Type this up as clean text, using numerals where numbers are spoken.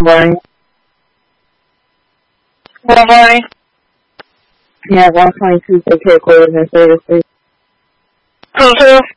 morning. Good morning. Yeah, 122 for care coordinator services. Who's who?